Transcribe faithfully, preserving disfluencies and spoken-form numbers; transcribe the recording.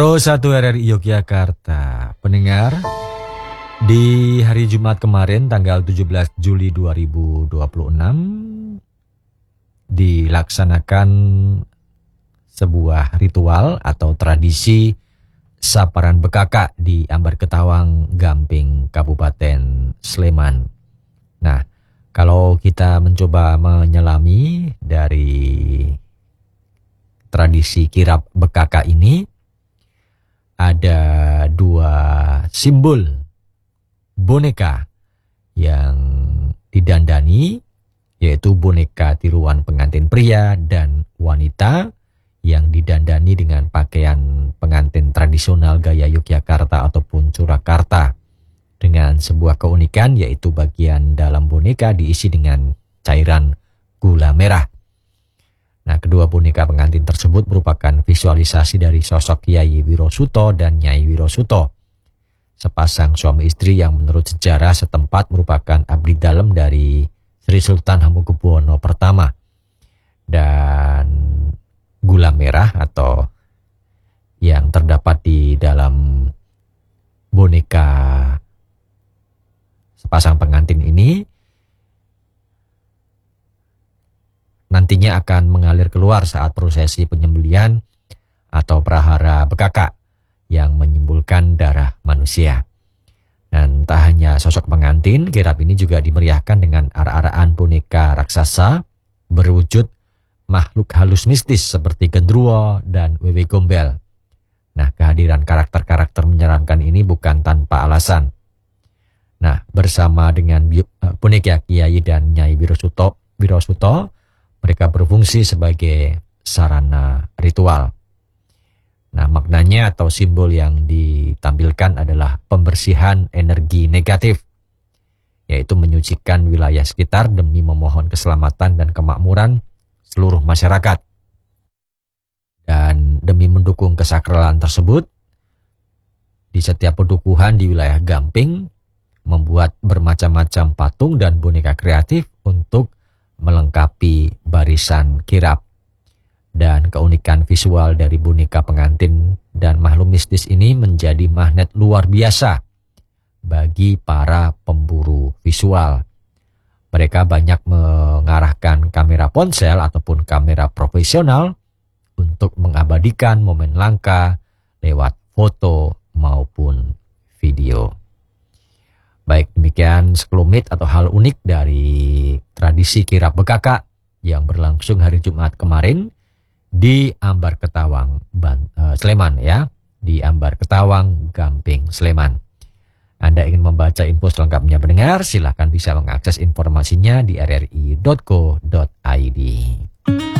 Pro satu R R I Yogyakarta. Pendengar, di hari Jumat kemarin tanggal tujuh belas Juli dua ribu dua puluh enam dilaksanakan sebuah ritual atau tradisi saparan bekaka di Ambar Ketawang, Gamping, Kabupaten Sleman. Nah, kalau kita mencoba menyelami dari tradisi kirap bekaka ini, ada dua simbol boneka yang didandani, yaitu boneka tiruan pengantin pria dan wanita yang didandani dengan pakaian pengantin tradisional gaya Yogyakarta ataupun Surakarta, dengan sebuah keunikan yaitu bagian dalam boneka diisi dengan cairan gula merah. Nah, kedua boneka pengantin tersebut merupakan visualisasi dari sosok Kyai Wirosuto dan Nyai Wirosuto, sepasang suami istri yang menurut sejarah setempat merupakan abdi dalam dari Sri Sultan Hamengkubuwono pertama. Dan gula merah atau yang terdapat di dalam boneka sepasang pengantin ini nantinya akan mengalir keluar saat prosesi penyembelihan atau prahara bekaka yang menyimbolkan darah manusia. Dan tak hanya sosok pengantin, kirap ini juga dimeriahkan dengan ara-araan boneka raksasa berwujud makhluk halus mistis seperti genderuwo dan wewe gombel. Nah, kehadiran karakter-karakter menyeramkan ini bukan tanpa alasan. Nah, bersama dengan boneka Kyai dan Nyai Wirosuto, Wirosuto mereka berfungsi sebagai sarana ritual. Nah, maknanya atau simbol yang ditampilkan adalah pembersihan energi negatif, yaitu menyucikan wilayah sekitar demi memohon keselamatan dan kemakmuran seluruh masyarakat. Dan demi mendukung kesakralan tersebut, di setiap pedukuhan di wilayah Gamping membuat bermacam-macam patung dan boneka kreatif untuk melengkapi barisan kirap. Dan keunikan visual dari boneka pengantin dan makhluk mistis ini menjadi magnet luar biasa bagi para pemburu visual. Mereka banyak mengarahkan kamera ponsel ataupun kamera profesional untuk mengabadikan momen langka lewat foto maupun video. Baik, demikian sekelumit atau hal unik dari tradisi kirap bekaka yang berlangsung hari Jumat kemarin di Ambar Ketawang, Ban, uh, Sleman ya, di Ambar Ketawang, Gamping, Sleman. Anda ingin membaca info selengkapnya pendengar, silakan bisa mengakses informasinya di r r i dot co dot i d.